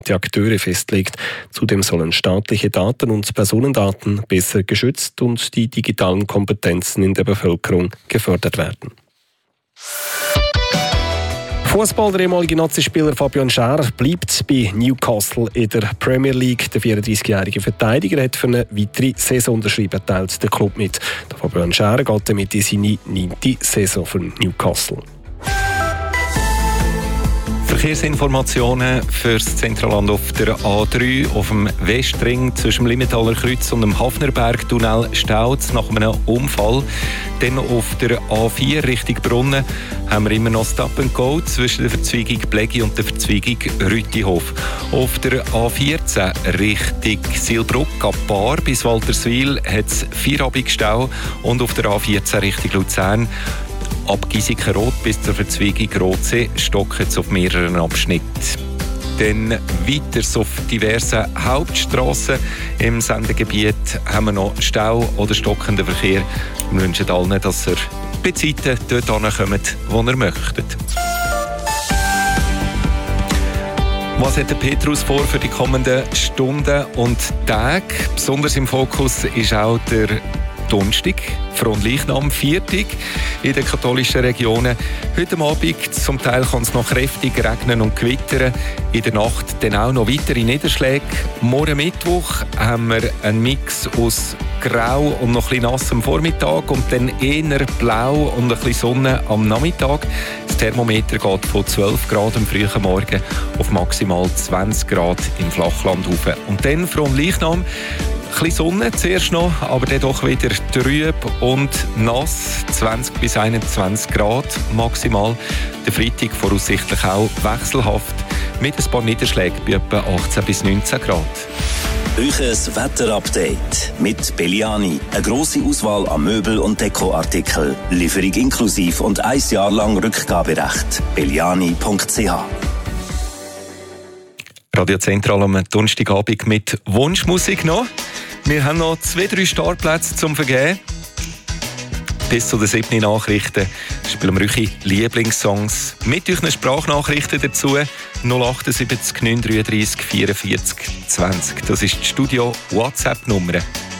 die Akteure festlegt. Zudem sollen staatliche Daten und Personendaten besser geschützt und die digitalen Kompetenzen in der Bevölkerung gefördert werden. Fußball, der ehemalige Nazispieler Fabian Schär bleibt bei Newcastle in der Premier League. Der 34-jährige Verteidiger hat für eine weitere Saison unterschrieben, teilt der Club mit. Der Fabian Schär geht damit in seine 9. Saison für Newcastle. Verkehrsinformationen für das Zentralland auf der A3, auf dem Westring zwischen dem Limmetaler Kreuz und dem Hafnerberg-Tunnel staut nach einem Unfall. Dann auf der A4 Richtung Brunnen haben wir immer noch Stop and Go zwischen der Verzweigung Blegi und der Verzweigung Rüttihof. Auf der A14 Richtung Silbruck ab Bar bis Walterswil hat es 4 Stau und auf der A14 Richtung Luzern ab Giesiken-Rot bis zur Verzweigung Rotsee stocken es auf mehreren Abschnitten. Dann weiter auf diversen Hauptstrassen im Sendegebiet haben wir noch Stau oder stockenden Verkehr. Wir wünschen allen, dass ihr bei Zeiten dort hinkommt, wo ihr möchtet. Was hat der Petrus vor für die kommenden Stunden und Tage? Besonders im Fokus ist auch der Donnerstag, Fronleichnam, Viertag in den katholischen Regionen. Heute Abend zum Teil kann es noch kräftig regnen und gewittern. In der Nacht dann auch noch weitere Niederschläge. Morgen Mittwoch haben wir einen Mix aus Grau und noch ein bisschen nass am Vormittag und dann eher Blau und ein bisschen Sonne am Nachmittag. Das Thermometer geht von 12 Grad am frühen Morgen auf maximal 20 Grad im Flachland rauf. Und dann Fronleichnam. Ein bisschen Sonne zuerst noch, aber dann doch wieder trüb und nass, 20 bis 21 Grad maximal. Der Freitag voraussichtlich auch wechselhaft, mit ein paar Niederschlägen bei etwa 18 bis 19 Grad. Euches Wetterupdate mit Belliani. Eine grosse Auswahl an Möbel- und Dekoartikeln. Lieferung inklusiv und 1 Jahr lang Rückgaberecht. Belliani.ch. Radio Zentral am Donnerstagabend mit Wunschmusik noch. Wir haben noch 2-3 Startplätze zum Vergeben. Bis zu den 7 Nachrichten spielen wir eure Lieblingssongs mit euren Sprachnachrichten dazu. 078 933 44 20. Das ist die Studio-WhatsApp-Nummer.